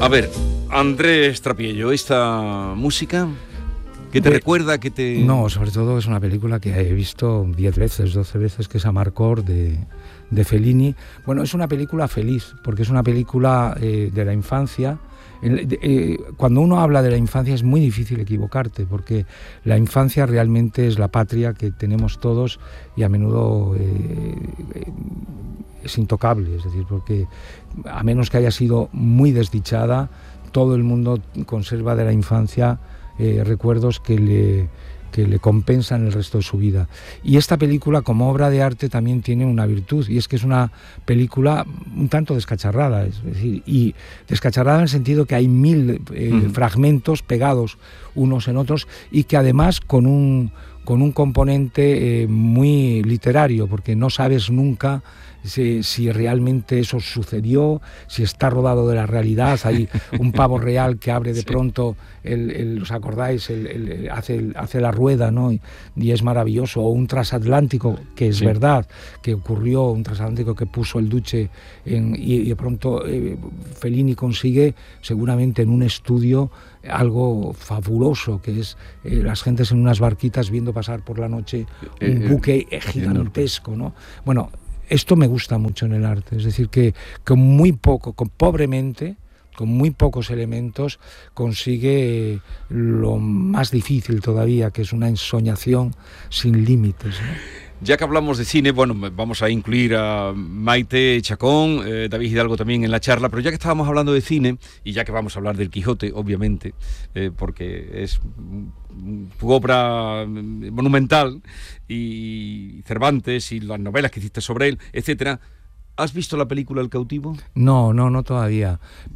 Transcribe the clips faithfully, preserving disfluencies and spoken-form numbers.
A ver, Andrés Trapiello, esta música, ¿qué te de, recuerda? ¿Qué te...? No, sobre todo es una película que he visto diez veces, doce veces, que es Amarcord de, de Fellini. Bueno, es una película feliz, porque es una película eh, de la infancia. Eh, cuando uno habla de la infancia es muy difícil equivocarte, porque la infancia realmente es la patria que tenemos todos y a menudo eh, eh, es intocable, es decir, porque a menos que haya sido muy desdichada, todo el mundo conserva de la infancia eh, recuerdos que le, que le compensan el resto de su vida. Y esta película, como obra de arte, también tiene una virtud, y es que es una película un tanto descacharrada, es decir, y descacharrada en el sentido que hay mil eh, uh-huh. fragmentos pegados unos en otros, y que además con un, con un componente eh, muy literario, porque no sabes nunca Si, si realmente eso sucedió, si está rodado de la realidad. Hay un pavo real que abre de sí. pronto, el, el, ¿os acordáis? El, el, hace, el, hace la rueda, ¿no? Y, y es maravilloso. O un transatlántico, que es sí. verdad, que ocurrió, un transatlántico que puso el Duce en, y, y de pronto eh, Fellini consigue, seguramente en un estudio, algo fabuloso, que es eh, las gentes en unas barquitas viendo pasar por la noche un eh, buque eh, gigantesco, ¿no? Bueno, esto me gusta mucho en el arte, es decir, que con muy poco, con pobremente, con muy pocos elementos, consigue eh, lo más difícil todavía, que es una ensoñación sin límites, ¿no? Ya que hablamos de cine, bueno, vamos a incluir a Maite Chacón, eh, David Hidalgo también en la charla, pero ya que estábamos hablando de cine, y ya que vamos a hablar del Quijote, obviamente, eh, porque es tu obra monumental, y Cervantes, y las novelas que hiciste sobre él, etcétera, ¿has visto la película El cautivo? No, no, no todavía,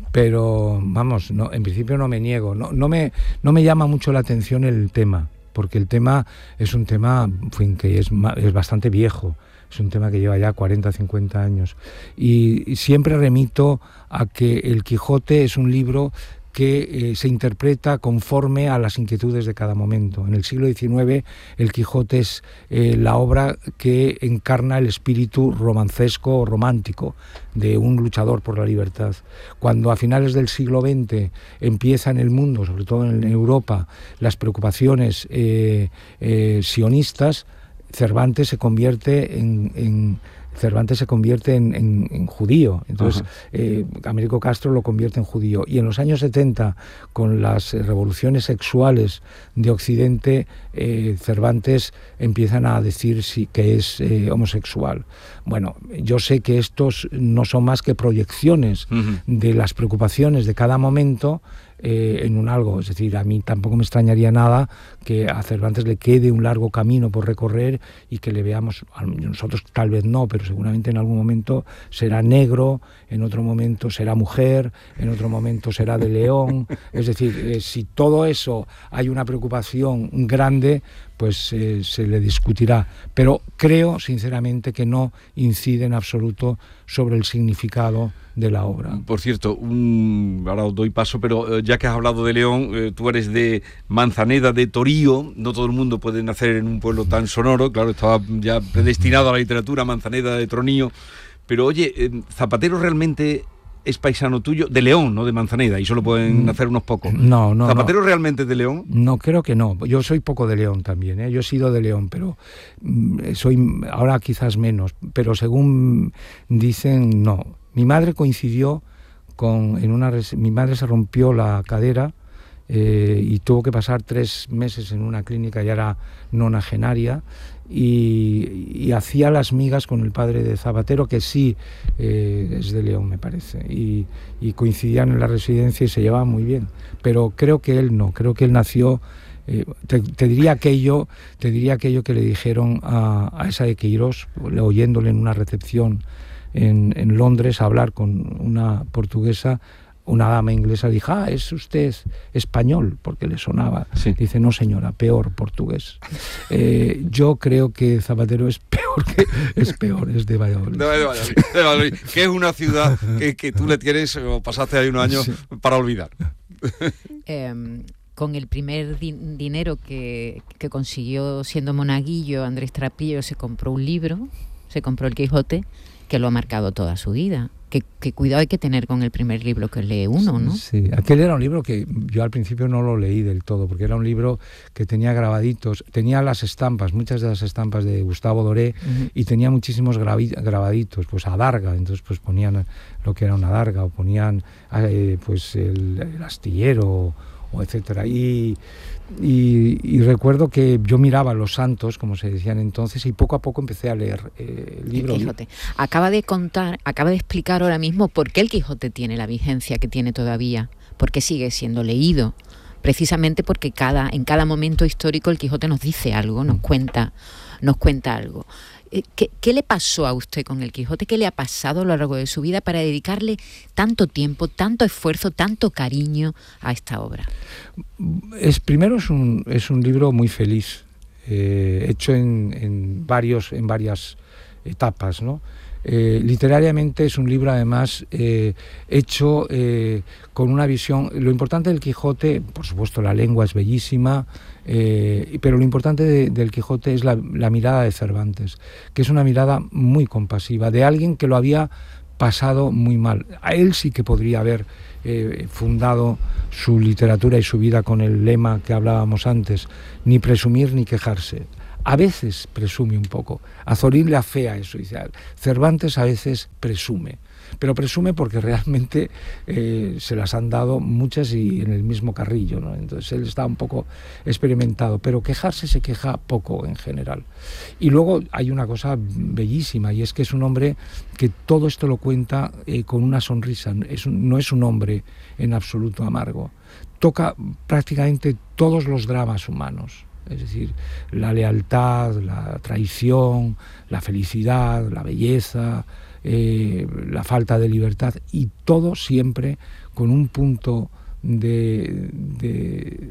pero vamos, no, en principio no me niego, no, no, me, no me llama mucho la atención el tema, porque el tema es un tema fin, que es, es bastante viejo, es un tema que lleva ya cuarenta, cincuenta años, y, y siempre remito a que El Quijote es un libro que eh, se interpreta conforme a las inquietudes de cada momento. En el siglo diecinueve, El Quijote es eh, la obra que encarna el espíritu romancesco o romántico de un luchador por la libertad. Cuando a finales del siglo veinte empieza en el mundo, sobre todo en Europa, las preocupaciones eh, eh, sionistas, Cervantes se convierte en... en Cervantes se convierte en, en, en judío, entonces eh, Américo Castro lo convierte en judío, y en los años setenta, con las revoluciones sexuales de Occidente, eh, Cervantes empiezan a decir sí, que es eh, homosexual. Bueno, yo sé que estos no son más que proyecciones uh-huh. de las preocupaciones de cada momento eh, en un algo, es decir, a mí tampoco me extrañaría nada que a Cervantes le quede un largo camino por recorrer y que le veamos, nosotros tal vez no, pero seguramente en algún momento será negro, en otro momento será mujer, en otro momento será de león, es decir, eh, si todo eso hay una preocupación grande, pues eh, se le discutirá, pero creo sinceramente que no incide en absoluto sobre el significado de la obra. Por cierto, un, ahora os doy paso, pero eh, ya que has hablado de León, eh, tú eres de Manzaneda de Torío, no todo el mundo puede nacer en un pueblo tan sonoro, claro, estaba ya predestinado a la literatura, Manzaneda de Tronío, pero oye, eh, Zapatero realmente es paisano tuyo, de León, no de Manzaneda, y solo pueden nacer unos pocos. No, no. ¿Zapatero no. realmente es de León? No, creo que no. Yo soy poco de León también, ¿eh? Yo he sido de León, pero soy ahora quizás menos. Pero según dicen, no. Mi madre coincidió con en una mi madre se rompió la cadera eh, y tuvo que pasar tres meses en una clínica, ya era nonagenaria. Y, y hacía las migas con el padre de Zapatero, que sí eh, es de León, me parece, y, y coincidían en la residencia y se llevaban muy bien, pero creo que él no, creo que él nació, eh, te, te diría aquello te diría aquello que le dijeron a, a esa de Queirós, oyéndole en una recepción en, en Londres hablar con una portuguesa. Una dama inglesa dijo, ah, es usted español, porque le sonaba. Sí. Dice, no señora, peor, portugués. Eh, yo creo que Zapatero es peor, que es peor, es de Valladolid. De Valladolid, de Valladolid, que es una ciudad que, que tú le tienes, o pasaste ahí unos años, sí, para olvidar. Eh, con el primer di- dinero que, que consiguió siendo monaguillo, Andrés Trapiello se compró un libro, se compró El Quijote, que lo ha marcado toda su vida, que, que cuidado hay que tener con el primer libro que lee uno, ¿no? Sí, aquel era un libro que yo al principio no lo leí del todo, porque era un libro que tenía grabaditos, tenía las estampas, muchas de las estampas de Gustavo Doré, uh-huh. y tenía muchísimos gravi- grabaditos, pues adarga, entonces pues ponían lo que era una adarga, o ponían eh, pues el, el astillero, o, o etcétera, y... Y, y recuerdo que yo miraba Los Santos, como se decían entonces, y poco a poco empecé a leer eh, el libro. El Quijote. Acaba de contar, acaba de explicar ahora mismo por qué el Quijote tiene la vigencia que tiene todavía, por qué sigue siendo leído. Precisamente porque cada, en cada momento histórico el Quijote nos dice algo, nos cuenta, nos cuenta algo. ¿Qué, ¿Qué le pasó a usted con el Quijote? ¿Qué le ha pasado a lo largo de su vida para dedicarle tanto tiempo, tanto esfuerzo, tanto cariño a esta obra? Es, primero es un, es un libro muy feliz, eh, hecho en, en, varios, en varias etapas, ¿no? Eh, literariamente es un libro además eh, hecho eh, con una visión. Lo importante del Quijote, por supuesto la lengua es bellísima, eh, pero lo importante de, del Quijote es la, la mirada de Cervantes, que es una mirada muy compasiva, de alguien que lo había pasado muy mal. A él sí que podría haber eh, fundado su literatura y su vida con el lema que hablábamos antes, ni presumir ni quejarse. A veces presume un poco. A Zorín le afea eso. Dice, Cervantes a veces presume, pero presume porque realmente eh, se las han dado muchas y en el mismo carrillo, ¿no? Entonces él está un poco experimentado, pero quejarse se queja poco en general. Y luego hay una cosa bellísima, y es que es un hombre que todo esto lo cuenta eh, con una sonrisa. Es un, no es un hombre en absoluto amargo. Toca prácticamente todos los dramas humanos. Es decir, la lealtad, la traición, la felicidad, la belleza, eh, la falta de libertad, y todo siempre con un punto de, de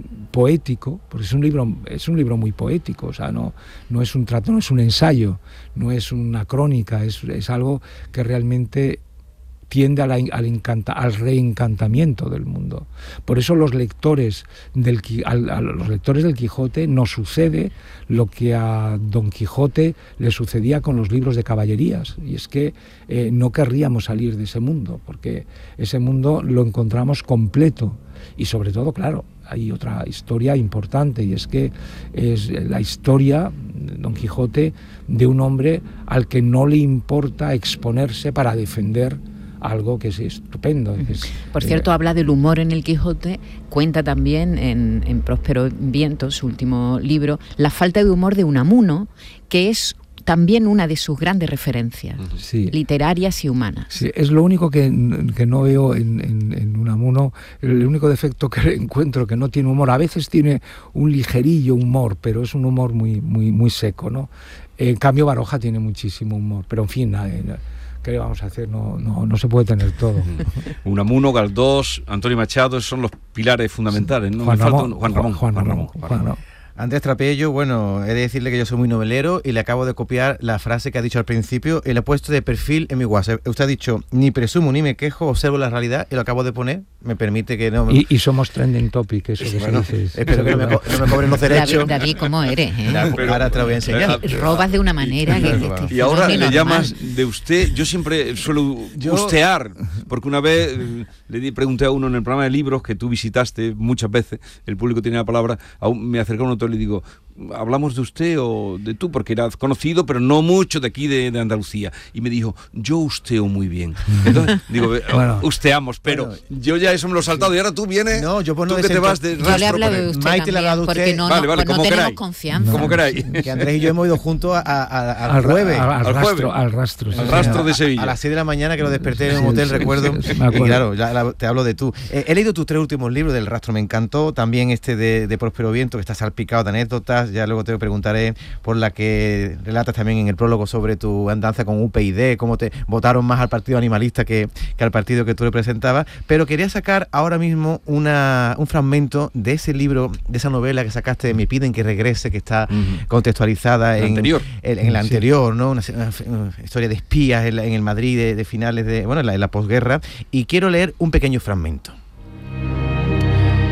poético, porque es un libro, es un libro muy poético, o sea, no, no es un trato, no es un ensayo, no es una crónica, es, es algo que realmente tiende a la, al, encanta, al reencantamiento del mundo. Por eso los lectores del, a, a los lectores del Quijote nos sucede lo que a Don Quijote le sucedía con los libros de caballerías, y es que eh, no querríamos salir de ese mundo, porque ese mundo lo encontramos completo, y sobre todo, claro, hay otra historia importante, y es que es la historia, Don Quijote, de un hombre al que no le importa exponerse para defender algo que es estupendo. Es, Por cierto, eh, habla del humor en el Quijote, cuenta también en, en Próspero Viento, su último libro, la falta de humor de Unamuno, que es también una de sus grandes referencias, sí, literarias y humanas. Sí, es lo único que, que no veo en, en, en Unamuno, el único defecto que encuentro, que no tiene humor. A veces tiene un ligerillo humor, pero es un humor muy, muy, muy seco, ¿no? En cambio, Baroja tiene muchísimo humor, pero en fin, eh, ¿qué le vamos a hacer? No, no, no se puede tener todo. Unamuno, Galdós, Antonio Machado son los pilares fundamentales, ¿no? Juan, Me Ramón, falta un, Juan Ramón. Juan, Juan Ramón, Ramón. Juan Juan Ramón. Ramón. Andrés Trapello, bueno, he de decirle que yo soy muy novelero y le acabo de copiar la frase que ha dicho al principio y la he puesto de perfil en mi WhatsApp. Usted ha dicho, ni presumo ni me quejo, observo la realidad, y lo acabo de poner, me permite que no... Y, y somos trending topic, eso que bueno, se dice. Espero que no me, co- no me cobren los derechos. David, David, ¿cómo eres? Eh? La, Pero, ahora te lo voy a enseñar. Eh, Robas de una manera que... que, que Y ahora no le es llamas normal. de usted. Yo siempre suelo Yo- ustear, porque una vez eh, le di, pregunté a uno en el programa de libros que tú visitaste muchas veces, el público tiene la palabra, a un, me acercó a un autor y le digo, ¿hablamos de usted o de tú? Porque era conocido, pero no mucho de aquí de, de Andalucía. Y me dijo, yo usteo muy bien. Entonces, digo, Bueno. usteamos, pero Bueno. yo ya eso me lo he saltado y ahora tú vienes, No, yo por no tú que te desento- vas de Yo rastro le he hablado con de él. usted Maite le ha también, hablado porque usted. no, Vale, no, vale, pues no como tenemos queráis. confianza. Como queráis. Que Andrés y yo hemos ido juntos a- a- a- al Al, ra- jueves. al, al Al rastro, jueves. al rastro. sí, Al sí. rastro de A- Sevilla. A las seis de la mañana, que lo desperté en un Sí, hotel, sí, recuerdo. sí, sí, me acuerdo. Y claro, ya la- te hablo de tú. Eh, he leído tus tres últimos libros del rastro, me encantó. También este de, de Próspero Viento, que está salpicado de anécdotas. Ya luego te preguntaré por la que relatas también en el prólogo sobre tu andanza con U P y cómo te votaron más al partido animalista que, que al partido que tú representabas. Pero quería sacar ahora mismo una, un fragmento de ese libro, de esa novela que sacaste de Me piden que regrese, que está Ujú. contextualizada La en, anterior. en, en la Sí. anterior, ¿no? Una, una- una historia de espías en, la- en el Madrid de, de finales de, bueno, en la, en la posguerra, y quiero leer un pequeño fragmento.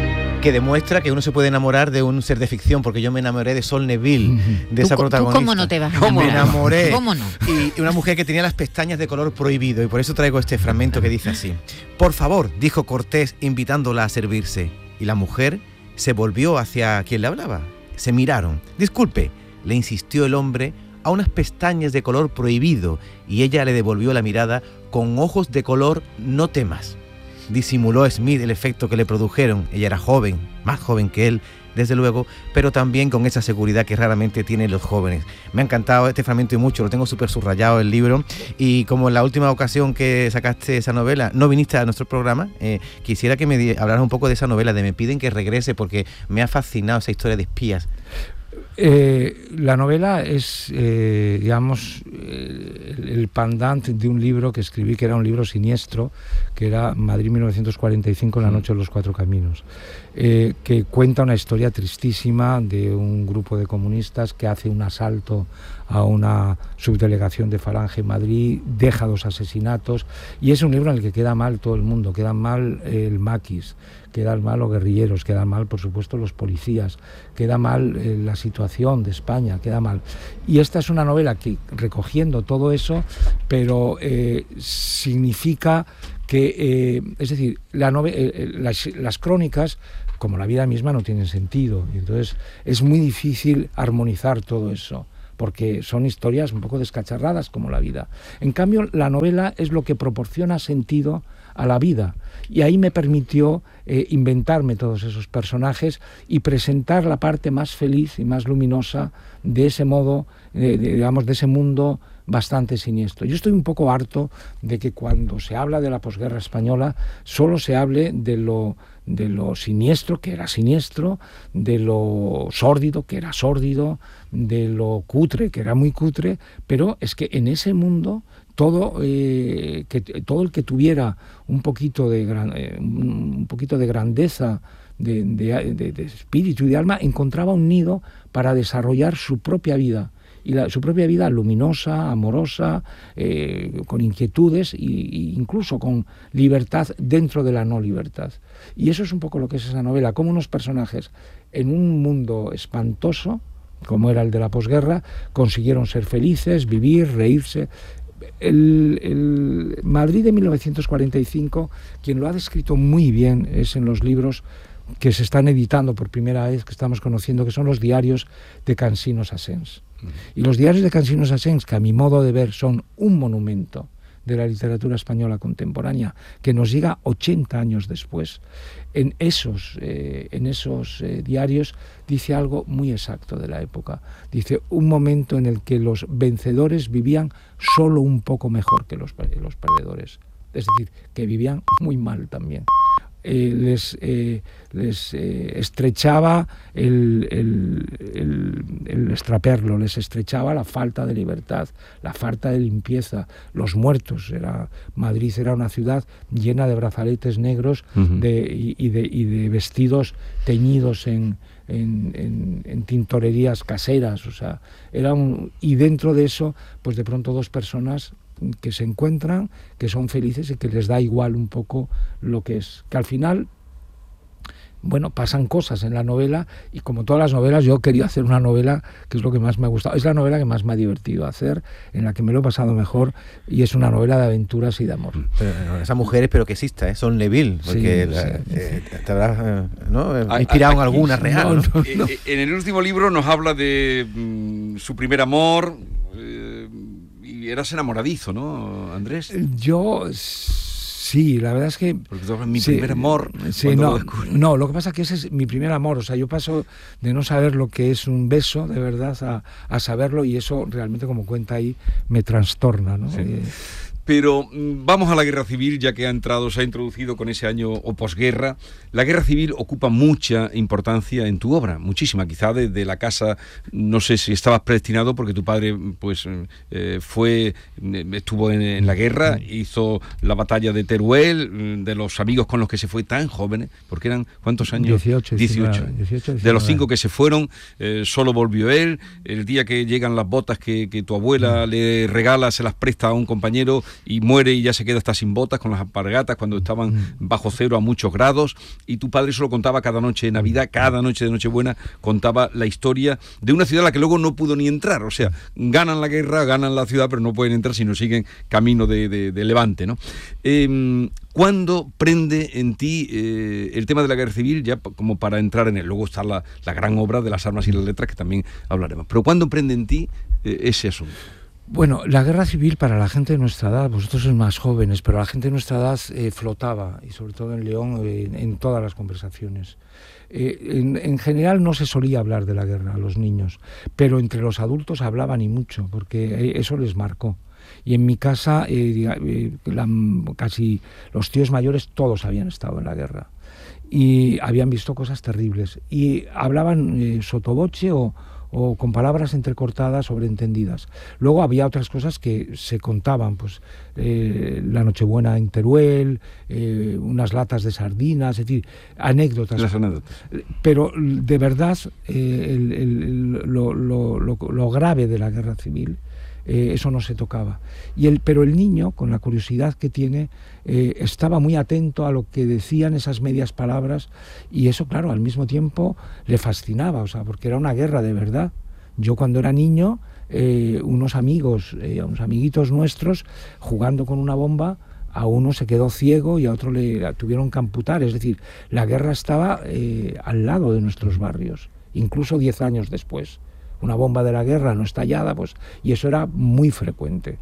que demuestra que uno se puede enamorar de un ser de ficción, porque yo me enamoré de Sol Neville, de esa ¿Tú, protagonista. ¿Tú cómo no te vas a enamorar? Me enamoré. ¿Cómo no? Y una mujer que tenía las pestañas de color prohibido, y por eso traigo este fragmento que dice así: por favor, dijo Cortés invitándola a servirse, y la mujer se volvió hacia quien le hablaba. Se miraron. Disculpe, le insistió el hombre, a unas pestañas de color prohibido, y ella le devolvió la mirada con ojos de color no temas. Disimuló Smith el efecto que le produjeron. Ella era joven, más joven que él, desde luego, pero también con esa seguridad que raramente tienen los jóvenes. Me ha encantado este fragmento y mucho, lo tengo súper subrayado el libro, y como en la última ocasión que sacaste esa novela no viniste a nuestro programa, eh, quisiera que me di- hablaras un poco de esa novela, de Me piden que regrese, porque me ha fascinado esa historia de espías. Eh, la novela es, eh, digamos, eh, el, el pendant de un libro que escribí, que era un libro siniestro, que era Madrid mil novecientos cuarenta y cinco, La noche de los cuatro caminos, eh, que cuenta una historia tristísima de un grupo de comunistas que hace un asalto a una subdelegación de Falange en Madrid, deja dos asesinatos, y es un libro en el que queda mal todo el mundo, queda mal eh, el maquis, quedan mal los guerrilleros, quedan mal, por supuesto, los policías, queda mal eh, la situación de España, queda mal. Y esta es una novela que, recogiendo todo eso, pero eh, significa que, eh, es decir, la nove- eh, las, las crónicas, como la vida misma, no tienen sentido, y entonces es muy difícil armonizar todo eso, porque son historias un poco descacharradas como la vida. En cambio, la novela es lo que proporciona sentido a la vida, y ahí me permitió eh, inventarme todos esos personajes y presentar la parte más feliz y más luminosa de ese modo, eh, de, digamos, de ese mundo bastante siniestro. Yo estoy un poco harto de que cuando se habla de la posguerra española solo se hable de lo, de lo siniestro, que era siniestro, de lo sórdido, que era sórdido, de lo cutre, que era muy cutre, pero es que en ese mundo todo, eh, que, todo el que tuviera un poquito de, gran, eh, un poquito de grandeza, de, de, de, de espíritu y de alma, encontraba un nido para desarrollar su propia vida. Y la, su propia vida luminosa, amorosa, eh, con inquietudes e incluso con libertad dentro de la no libertad. Y eso es un poco lo que es esa novela, como unos personajes en un mundo espantoso, como era el de la posguerra, consiguieron ser felices, vivir, reírse. El, el Madrid de mil novecientos cuarenta y cinco, quien lo ha descrito muy bien es en los libros que se están editando por primera vez, que estamos conociendo, que son los diarios de Cansino Sassens. Y los diarios de Cansino Sassens, que a mi modo de ver son un monumento de la literatura española contemporánea, que nos llega ochenta años después, en esos, eh, en esos eh, diarios dice algo muy exacto de la época. Dice, un momento en el que los vencedores vivían solo un poco mejor que los, los perdedores. Es decir, que vivían muy mal también. Eh, les, eh, les eh, estrechaba el, el, el, el extraperlo, les estrechaba la falta de libertad, la falta de limpieza, los muertos. Era, Madrid era una ciudad llena de brazaletes negros uh-huh. de, y, y, de, y de vestidos teñidos en, en, en, en tintorerías caseras. O sea, era un, y dentro de eso, pues de pronto dos personas que se encuentran, que son felices y que les da igual un poco lo que es. Que al final, bueno, pasan cosas en la novela, y como todas las novelas, yo quería hacer una novela que es lo que más me ha gustado. Es la novela que más me ha divertido hacer, en la que me lo he pasado mejor, y es una novela de aventuras y de amor. Pero esa mujer espero que exista, ¿eh? Sol Neville, porque sí, la, sí. Eh, te habrás eh, ¿no? inspirado en alguna real. No, no, no. Eh, en el último libro nos habla de mm, su primer amor. Eh, Y eras enamoradizo, ¿no, Andrés? Yo sí, la verdad es que... Porque tú hablas mi sí, primer amor. Sí, no, lo no, lo que pasa es que ese es mi primer amor. O sea, yo paso de no saber lo que es un beso, de verdad, a, a saberlo, y eso realmente, como cuenta ahí, me trastorna, ¿no? Sí. Eh, Pero vamos a la guerra civil, ya que ha entrado, se ha introducido con ese año o posguerra. La guerra civil ocupa mucha importancia en tu obra, muchísima. Quizá desde la casa, no sé si estabas predestinado, porque tu padre pues eh, fue estuvo en, en la guerra, hizo la batalla de Teruel, de los amigos con los que se fue tan jóvenes, porque eran, ¿cuántos años? dieciocho. dieciocho. dieciocho De los cinco que se fueron, eh, solo volvió él. El día que llegan las botas que, que tu abuela mm. le regala, se las presta a un compañero, y muere y ya se queda hasta sin botas con las alpargatas cuando estaban bajo cero a muchos grados, y tu padre eso lo contaba cada noche de Navidad, cada noche de Nochebuena contaba la historia de una ciudad a la que luego no pudo ni entrar, o sea, ganan la guerra, ganan la ciudad, pero no pueden entrar sino siguen camino de, de, de Levante, ¿no? Eh, ¿Cuándo prende en ti eh, el tema de la guerra civil, ya como para entrar en él? Luego está la, la gran obra de las armas y las letras, que también hablaremos. Pero ¿cuándo prende en ti eh, ese asunto? Bueno, la guerra civil para la gente de nuestra edad, vosotros sois más jóvenes, pero la gente de nuestra edad eh, flotaba, y sobre todo en León, eh, en, en todas las conversaciones. Eh, en, en general no se solía hablar de la guerra a los niños, pero entre los adultos hablaban y mucho, porque eso les marcó. Y en mi casa eh, eh, la, casi los tíos mayores todos habían estado en la guerra y habían visto cosas terribles y hablaban eh, sottovoce o, o con palabras entrecortadas, sobreentendidas. Luego había otras cosas que se contaban, pues eh, la Nochebuena en Teruel, eh, unas latas de sardinas, es decir, anécdotas. Las anécdotas. Pero de verdad eh, el, el, lo, lo, lo, lo grave de la guerra civil, Eh, eso no se tocaba. Y el, pero el niño, con la curiosidad que tiene, eh, estaba muy atento a lo que decían esas medias palabras, y eso, claro, al mismo tiempo le fascinaba, o sea, porque era una guerra de verdad. Yo cuando era niño, eh, unos amigos, eh, unos amiguitos nuestros, jugando con una bomba, a uno se quedó ciego y a otro le tuvieron que amputar. Es decir, la guerra estaba eh, al lado de nuestros barrios, incluso diez años después. Una bomba de la guerra no estallada, pues, y eso era muy frecuente.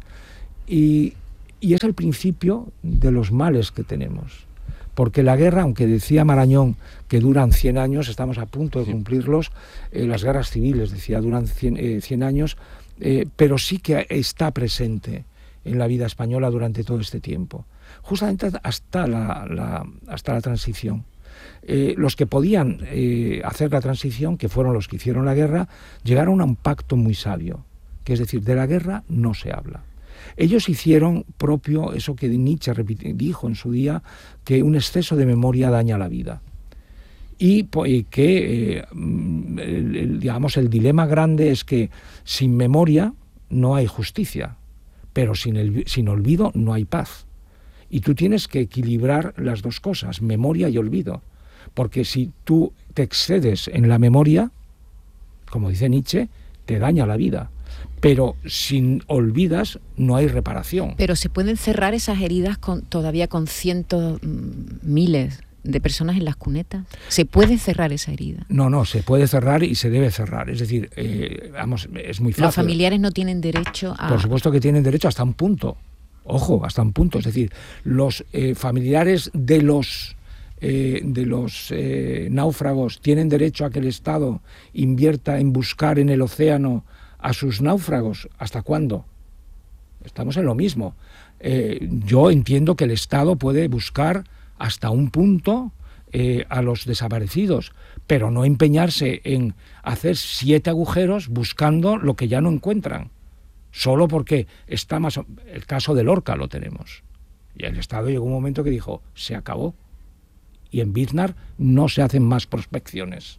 Y, y es el principio de los males que tenemos. Porque la guerra, aunque decía Marañón que duran cien años, estamos a punto de cumplirlos, eh, las guerras civiles, decía, duran cien, eh, cien años, eh, pero sí que está presente en la vida española durante todo este tiempo. Justamente hasta la, la, hasta la transición. Eh, los que podían eh, hacer la transición, que fueron los que hicieron la guerra, llegaron a un pacto muy sabio, que es decir, de la guerra no se habla. Ellos hicieron propio eso que Nietzsche dijo en su día, que un exceso de memoria daña la vida. Y que, eh, el, el, digamos, el dilema grande es que sin memoria no hay justicia, pero sin, el, sin olvido no hay paz. Y tú tienes que equilibrar las dos cosas, memoria y olvido. Porque si tú te excedes en la memoria, como dice Nietzsche, te daña la vida. Pero si olvidas, no hay reparación. Pero se pueden cerrar esas heridas con, todavía con cientos, miles de personas en las cunetas. ¿Se puede cerrar esa herida? No, no, se puede cerrar y se debe cerrar. Es decir, eh, vamos, es muy fácil. Los familiares no tienen derecho a... Por supuesto que tienen derecho hasta un punto. Ojo, hasta un punto. Es decir, los eh, familiares de los... Eh, de los eh, náufragos tienen derecho a que el Estado invierta en buscar en el océano a sus náufragos. ¿Hasta cuándo? Estamos en lo mismo. Eh, yo entiendo que el Estado puede buscar hasta un punto eh, a los desaparecidos, pero no empeñarse en hacer siete agujeros buscando lo que ya no encuentran, solo porque está más... El caso de Lorca lo tenemos. Y el Estado llegó un momento que dijo, se acabó. Y en Biznar no se hacen más prospecciones.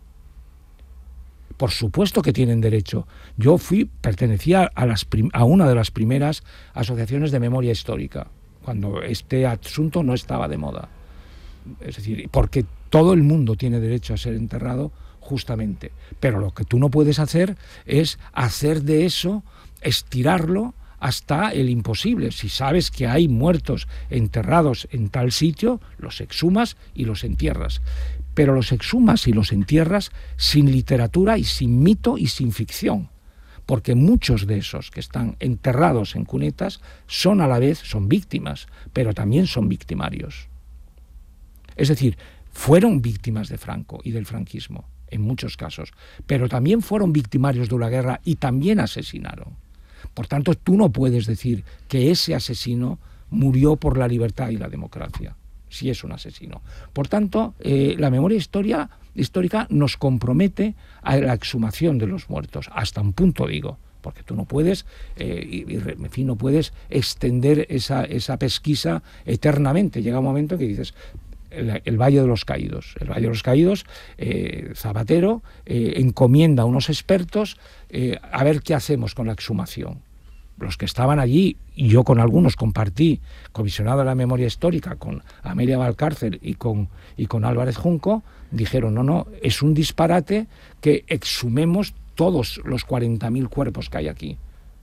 Por supuesto que tienen derecho. Yo fui, pertenecía a, las prim, a una de las primeras asociaciones de memoria histórica, cuando este asunto no estaba de moda. Es decir, porque todo el mundo tiene derecho a ser enterrado justamente. Pero lo que tú no puedes hacer es hacer de eso, estirarlo hasta el imposible. Si sabes que hay muertos enterrados en tal sitio, los exhumas y los entierras. Pero los exhumas y los entierras sin literatura y sin mito y sin ficción. Porque muchos de esos que están enterrados en cunetas son a la vez, son víctimas, pero también son victimarios. Es decir, fueron víctimas de Franco y del franquismo, en muchos casos, pero también fueron victimarios de la guerra y también asesinaron. Por tanto, tú no puedes decir que ese asesino murió por la libertad y la democracia, si es un asesino. Por tanto, eh, la memoria historia, histórica nos compromete a la exhumación de los muertos, hasta un punto, digo, porque tú no puedes, eh, y, y, en fin, no puedes extender esa, esa pesquisa eternamente. Llega un momento que dices... El, el Valle de los Caídos. El Valle de los Caídos, eh, Zapatero eh, encomienda a unos expertos eh, a ver qué hacemos con la exhumación. los que estaban allí, y yo con algunos compartí, comisionado de la memoria histórica, con Amelia Valcárcel y con, y con Álvarez Junco, dijeron, no, no, es un disparate que exhumemos todos los cuarenta mil cuerpos que hay aquí.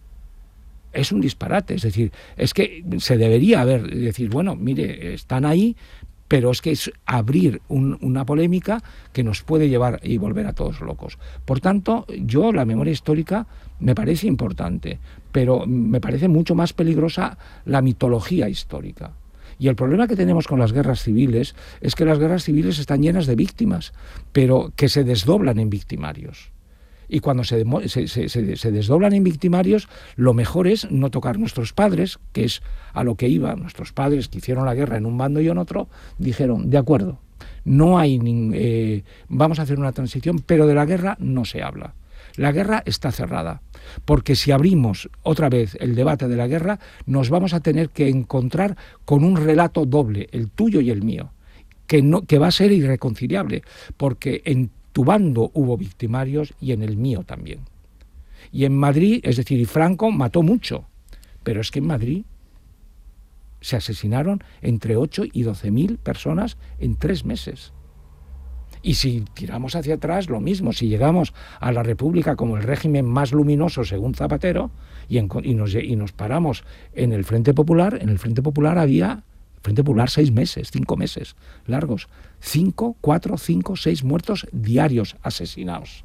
Es un disparate, es decir, es que se debería haber, decir, bueno, mire, están ahí, pero es que es abrir un, una polémica que nos puede llevar y volver a todos locos. Por tanto, yo la memoria histórica me parece importante, pero me parece mucho más peligrosa la mitología histórica. Y el problema que tenemos con las guerras civiles es que las guerras civiles están llenas de víctimas, pero que se desdoblan en victimarios. Y cuando se, se, se, se desdoblan en victimarios, lo mejor es no tocar nuestros padres, que es a lo que iba. Nuestros padres que hicieron la guerra en un bando y en otro, dijeron, de acuerdo, no hay ni, eh, vamos a hacer una transición, pero de la guerra no se habla. La guerra está cerrada, porque si abrimos otra vez el debate de la guerra, nos vamos a tener que encontrar con un relato doble, el tuyo y el mío, que, no, que va a ser irreconciliable, porque en tu bando hubo victimarios y en el mío también. Y en Madrid, es decir, y Franco mató mucho, pero es que en Madrid se asesinaron entre ocho y doce mil personas en tres meses. Y si tiramos hacia atrás, lo mismo, si llegamos a la República como el régimen más luminoso según Zapatero y, en, y, nos, y nos paramos en el Frente Popular, en el Frente Popular había... Frente Popular seis meses, cinco meses largos. Cinco, cuatro, cinco, seis muertos diarios asesinados.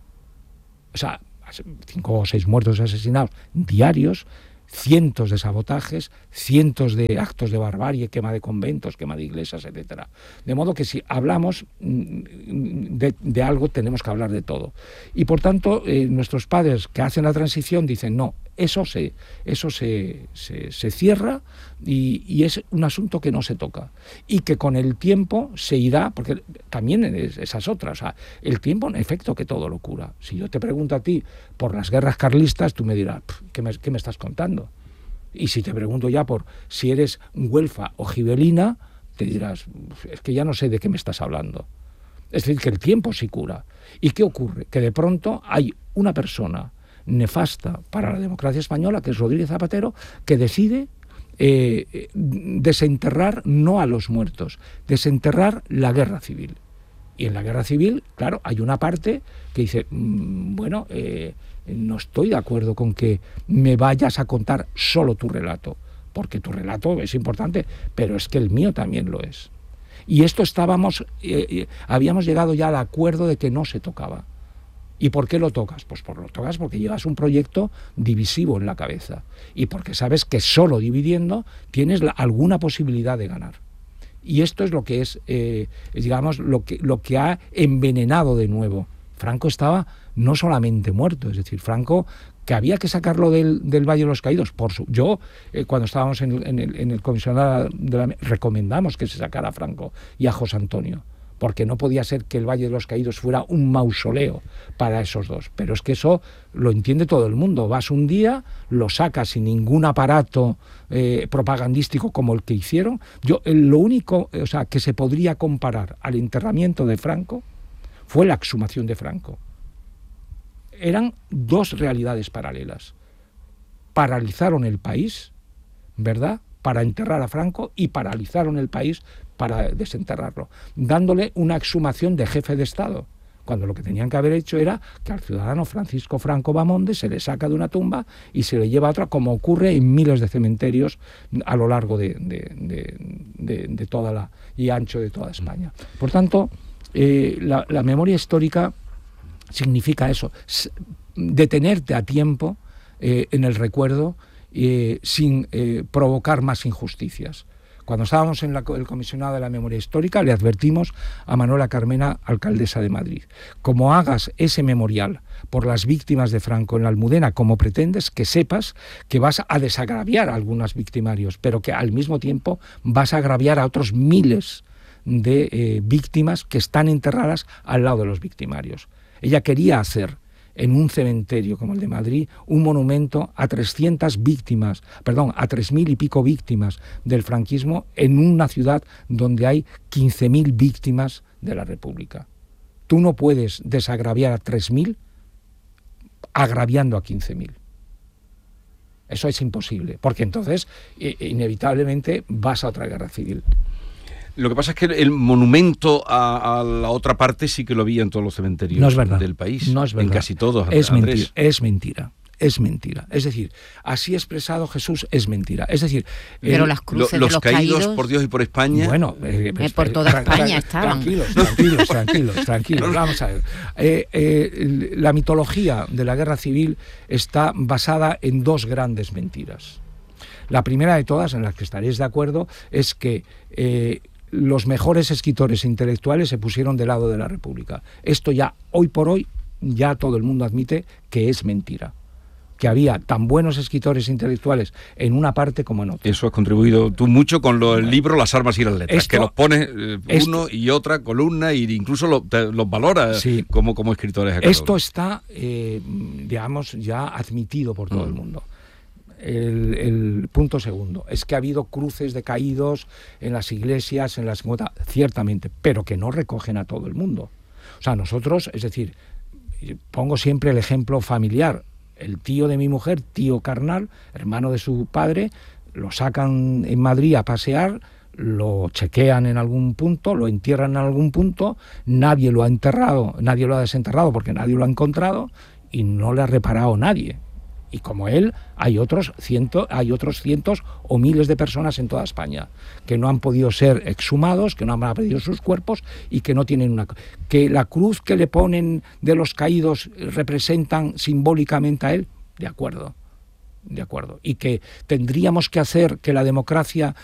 O sea, cinco o seis muertos asesinados diarios, cientos de sabotajes, cientos de actos de barbarie, quema de conventos, quema de iglesias, etcétera. De modo que si hablamos de, de algo, tenemos que hablar de todo. Y por tanto, eh, nuestros padres que hacen la transición dicen, no, eso se, eso se, se, se cierra y, y es un asunto que no se toca. Y que con el tiempo se irá, porque también es, esas otras, o sea, el tiempo en efecto que todo lo cura. Si yo te pregunto a ti por las guerras carlistas, tú me dirás, ¿qué me, qué me estás contando? Y si te pregunto ya por si eres güelfa o gibelina, te dirás, es que ya no sé de qué me estás hablando. Es decir, que el tiempo sí cura. ¿Y qué ocurre? Que de pronto hay una persona nefasta para la democracia española, que es Rodríguez Zapatero, que decide eh, desenterrar no a los muertos, desenterrar la guerra civil. Y en la guerra civil, claro, hay una parte que dice, mmm, bueno, eh, no estoy de acuerdo con que me vayas a contar solo tu relato, porque tu relato es importante, pero es que el mío también lo es. Y esto estábamos, eh, eh, habíamos llegado ya al acuerdo de que no se tocaba. ¿Y por qué lo tocas? Pues por lo tocas porque llevas un proyecto divisivo en la cabeza y porque sabes que solo dividiendo tienes la, alguna posibilidad de ganar. Y esto es lo que es, eh, digamos, lo que, lo que ha envenenado de nuevo. Franco estaba no solamente muerto, es decir, Franco, que había que sacarlo del, del Valle de los Caídos. Por su, yo, eh, cuando estábamos en el, en el, en el comisionado, de la, recomendamos que se sacara a Franco y a José Antonio, porque no podía ser que el Valle de los Caídos fuera un mausoleo para esos dos. Pero es que eso lo entiende todo el mundo. Vas un día, lo sacas sin ningún aparato eh, propagandístico como el que hicieron. Yo, lo único, o sea, que se podría comparar al enterramiento de Franco fue la exhumación de Franco. Eran dos realidades paralelas. Paralizaron el país, ¿verdad?, para enterrar a Franco, y paralizaron el país para desenterrarlo, dándole una exhumación de jefe de Estado, cuando lo que tenían que haber hecho era que al ciudadano Francisco Franco Bamonde se le saca de una tumba y se le lleva a otra, como ocurre en miles de cementerios a lo largo de, de, de, de, de toda la y ancho de toda España. Por tanto, eh, la, la memoria histórica significa eso, detenerte a tiempo eh, en el recuerdo eh, sin eh, provocar más injusticias. Cuando estábamos en la, el comisionado de la memoria histórica, le advertimos a Manuela Carmena, alcaldesa de Madrid, como hagas ese memorial por las víctimas de Franco en la Almudena, como pretendes, que sepas que vas a desagraviar a algunos victimarios, pero que al mismo tiempo vas a agraviar a otros miles de eh, víctimas que están enterradas al lado de los victimarios. Ella quería hacer en un cementerio como el de Madrid un monumento a trescientas víctimas, perdón, a tres mil y pico víctimas del franquismo en una ciudad donde hay quince mil víctimas de la República. Tú no puedes desagraviar a tres mil agraviando a quince mil. Eso es imposible, porque entonces eh, inevitablemente vas a otra guerra civil. Lo que pasa es que el monumento a, a la otra parte sí que lo había en todos los cementerios no es verdad. del país. No es verdad. En casi todos, es Andrés. mentira, es mentira. Es mentira. Es decir, así expresado Jesús es mentira. Es decir, pero el, las cruces lo, los, de los caídos, caídos por Dios y por España. Bueno, eh, eh, por toda tra España tra estaban. Tranquilos, tranquilos, tranquilos, tranquilos. Vamos a ver. Eh, eh, la mitología de la guerra civil está basada en dos grandes mentiras. La primera de todas, en las que estaréis de acuerdo, es que eh, los mejores escritores e intelectuales se pusieron del lado de la República. Esto ya, hoy por hoy, ya todo el mundo admite que es mentira. Que había tan buenos escritores intelectuales en una parte como en otra. Eso has contribuido tú mucho con lo, el libro Las armas y las letras, esto, que los pones eh, esto, uno y otra columna e incluso lo, te, los valoras sí, como, como escritores. Esto está, eh, digamos, ya admitido por todo mm. el mundo. El, el punto segundo es que ha habido cruces de caídos en las iglesias, en las ciertamente, pero que no recogen a todo el mundo. O sea, nosotros, es decir, pongo siempre el ejemplo familiar. El tío de mi mujer, tío carnal, hermano de su padre, lo sacan en Madrid a pasear, lo chequean en algún punto, lo entierran en algún punto, nadie lo ha enterrado, nadie lo ha desenterrado porque nadie lo ha encontrado y no le ha reparado nadie. Y como él, hay otros, ciento, hay otros cientos o miles de personas en toda España que no han podido ser exhumados, que no han perdido sus cuerpos y que no tienen una... Que la cruz que le ponen de los caídos representan simbólicamente a él, de acuerdo, de acuerdo. Y que tendríamos que hacer que la democracia